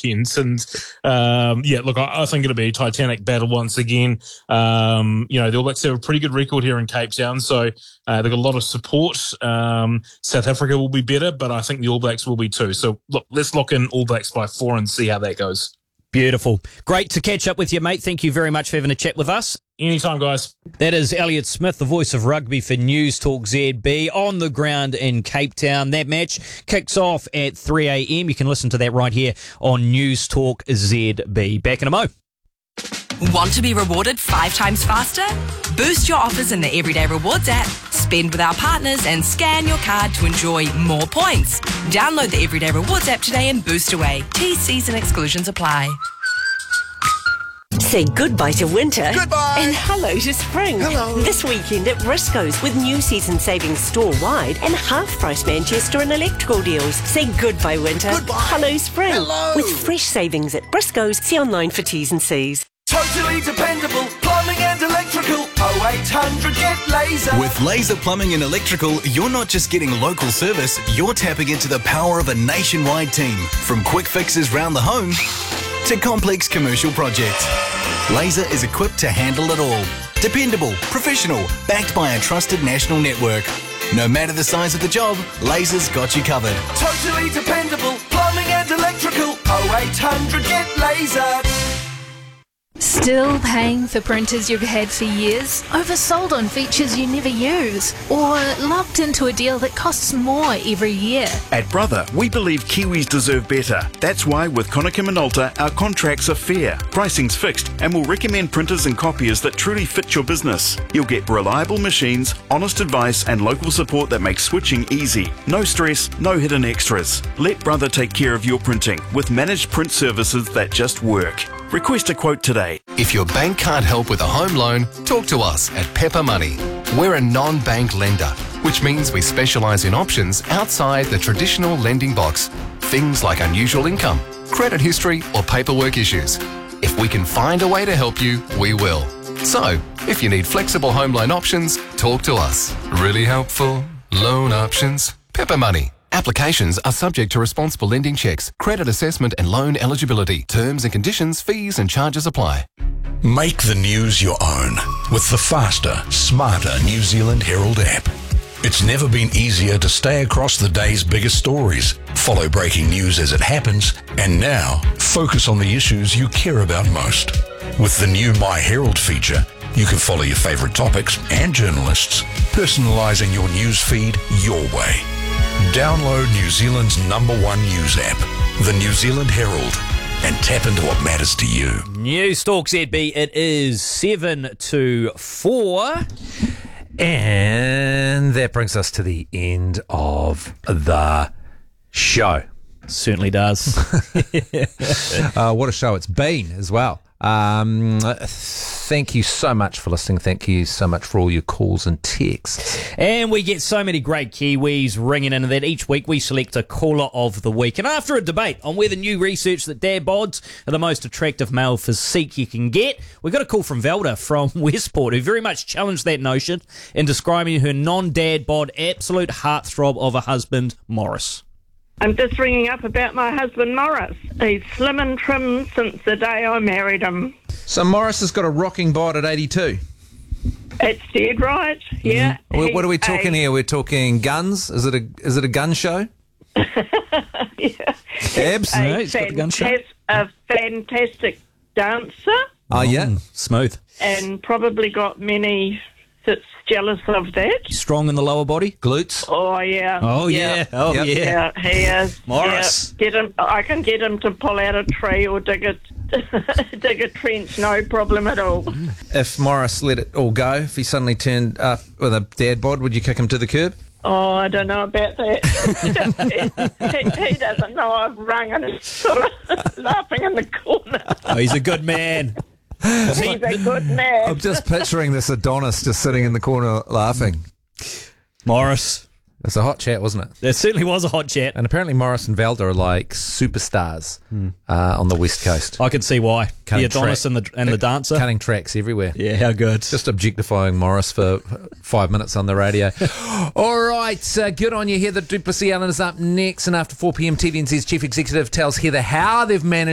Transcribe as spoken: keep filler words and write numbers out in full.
weekends. And, um, yeah, look, I, I think it'll be a titanic battle once again. Um, you know, the All Blacks have a pretty good record here in Cape Town, so uh, they've got a lot of support. Um, South Africa will be better, but I think the All Blacks will be too. So, look, let's lock in All Blacks by four and see how that goes. Beautiful. Great to catch up with you, mate. Thank you very much for having a chat with us. Anytime, guys. That is Elliott Smith, the voice of rugby for News Talk Z B, on the ground in Cape Town. That match kicks off at three a.m. You can listen to that right here on News Talk Z B. Back in a mo. Want to be rewarded five times faster? Boost your offers in the Everyday Rewards app, spend with our partners, and scan your card to enjoy more points. Download the Everyday Rewards app today and boost away. T Cs and exclusions apply. Say goodbye to winter. Goodbye. And hello to spring. Hello. This weekend at Briscoe's with new season savings store-wide and half-price Manchester and electrical deals. Say goodbye winter. Goodbye. Hello spring. Hello. With fresh savings at Briscoe's. See online for T's and C's. Totally dependable plumbing and electrical. oh eight hundred get Laser. With Laser Plumbing and Electrical, you're not just getting local service, you're tapping into the power of a nationwide team. From quick fixes round the home to complex commercial projects. Laser is equipped to handle it all. Dependable, professional, backed by a trusted national network. No matter the size of the job, Laser's got you covered. Totally dependable plumbing and electrical. oh eight hundred get Laser. Still paying for printers you've had for years? Oversold on features you never use? Or locked into a deal that costs more every year? At Brother, we believe Kiwis deserve better. That's why with Konica Minolta, our contracts are fair, pricing's fixed, and we'll recommend printers and copiers that truly fit your business. You'll get reliable machines, honest advice, and local support that makes switching easy. No stress, no hidden extras. Let Brother take care of your printing with managed print services that just work. Request a quote today. If your bank can't help with a home loan, talk to us at Pepper Money. We're a non-bank lender, which means we specialise in options outside the traditional lending box. Things like unusual income, credit history, or paperwork issues. If we can find a way to help you, we will. So, if you need flexible home loan options, talk to us. Really helpful loan options. Pepper Money. Applications are subject to responsible lending checks, credit assessment and loan eligibility. Terms and conditions, fees and charges apply. Make the news your own with the faster, smarter New Zealand Herald app. It's never been easier to stay across the day's biggest stories, follow breaking news as it happens, and now focus on the issues you care about most. With the new My Herald feature, you can follow your favourite topics and journalists, personalising your news feed your way. Download New Zealand's number one news app, the New Zealand Herald, and tap into what matters to you. News Talk Z B, it is seven to four. And that brings us to the end of the show. Certainly does. uh, what a show it's been as well. Um, thank you so much for listening. Thank you so much for all your calls and texts. And we get so many great Kiwis ringing in that each week we select a caller of the week. And after a debate on whether new research that dad bods are the most attractive male physique you can get, we got a call from Velda from Westport, who very much challenged that notion in describing her non-dad bod absolute heartthrob of a husband, Morris. I'm just ringing up about my husband, Morris. He's slim and trim since the day I married him. So Morris has got a rocking bod at eighty-two. It's dead right, yeah. Mm. What are we talking a, here? We're talking guns? Is it a is it a gun show? yeah. Abs? A, No, he's got the gun show. fantas- a fantastic dancer. Oh, yeah. Mm, smooth. And probably got many that's jealous of that. Strong in the lower body? Glutes? Oh, yeah. Oh, yeah. yeah. Oh, Yep. yeah. Yeah, he is. Morris. Yeah. Get him. I can get him to pull out a tree or dig a dig a trench, no problem at all. If Morris let it all go, if he suddenly turned up with a dad bod, would you kick him to the curb? Oh, I don't know about that. he, he doesn't know I've rung and he's sort of laughing in the corner. Oh, he's a good man. He's a good man. I'm just picturing this Adonis just sitting in the corner laughing. Morris. It's a hot chat, wasn't it? There certainly was a hot chat. And apparently Morris and Velda are like superstars uh, on the West Coast. I can see why. Cutting the Adonis track- and the and the dancer. Cutting tracks everywhere. Yeah, how good. Just objectifying Morris for five minutes on the radio. All right, uh, good on you. Heather Duplessis Allen is up next. And after four p.m, T V N Z's Chief Executive tells Heather how they've managed